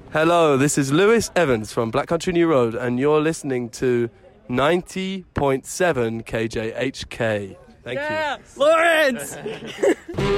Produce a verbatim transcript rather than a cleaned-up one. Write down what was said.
Hello, this is Lewis Evans from Black Country New Road, and you're listening to ninety point seven K J H K. Thank yeah, you. Lawrence!